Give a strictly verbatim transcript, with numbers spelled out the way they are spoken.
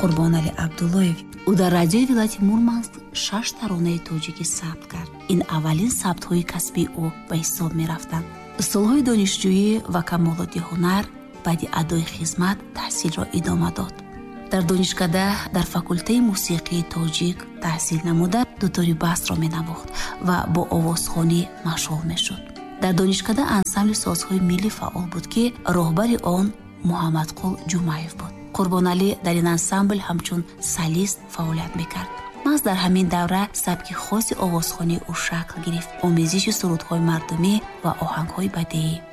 Қурбонали Абдуллоев. ӯ дар радиои вилояти Мурманск шаш таронаи тоҷикӣ сабт кард. ин аввалин сабтҳои касбии ӯ ба ҳисоб мерафтанд. солҳои донишҷӯӣ ва камолоти ҳунар баъди адои хизмат таҳсилро идома дод. дар донишкада дар факултаи мусиқии тоҷик таҳсил намуда дутори бастро менавохт ва бо овозхонӣ машғул мешуд. дар донишкада ансамбли созҳои миллӣ фаъол буд ки роҳбари он муҳаммадқул ҷумаев буд. Қурбоналӣ дар ин ансамбл ҳамчун солист фаъолият мекард. маҳз дар ҳамин давра сабки хоси овозхонии ӯ шакл гирифт. омезиши сурудҳои мардумӣ ва оҳангҳои бадеӣ.